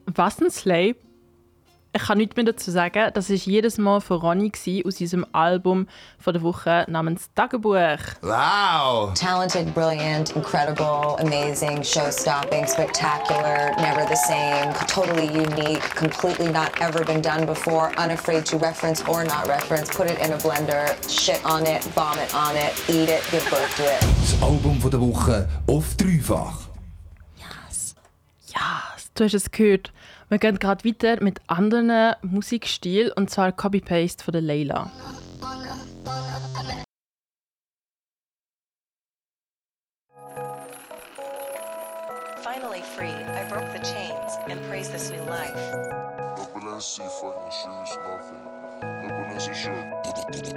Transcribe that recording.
Was ein Slay. Ich kann nichts mehr dazu sagen. Das war jedes Mal von Ronny aus unserem Album von der Woche namens Tagebuch. Wow! Talented, brilliant, incredible, amazing, show-stopping, spectacular, never the same, totally unique, completely not ever been done before, unafraid to reference or not reference, put it in a blender, shit on it, vomit on it, eat it, give birth to it. Das Album von der Woche auf dreifach. Yes. Yes, du hast es gehört. Wir gehen gerade weiter mit anderen Musikstilen, und zwar Copy-Paste von der Layla. Finally free, I broke the chains and praise this new life. No Balenci fucking shoes, nothing. No Balenci shirt.